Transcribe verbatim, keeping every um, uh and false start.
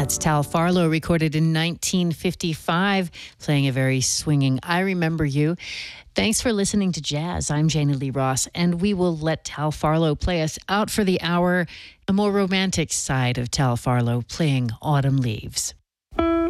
That's Tal Farlow, recorded in nineteen fifty-five, playing a very swinging I Remember You. Thanks for listening to Jazz. I'm Jana Lee Ross, and we will let Tal Farlow play us out for the hour, a more romantic side of Tal Farlow playing Autumn Leaves.